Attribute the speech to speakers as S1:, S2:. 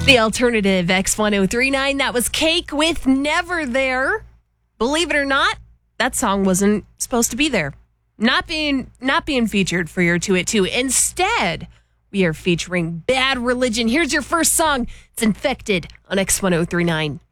S1: The alternative X1039, that was Cake with Never There. Believe it or not, that song wasn't supposed to be there. Not being featured for your 2 at 2. Instead, we are featuring Bad Religion. Here's your first song. It's Infected on X1039.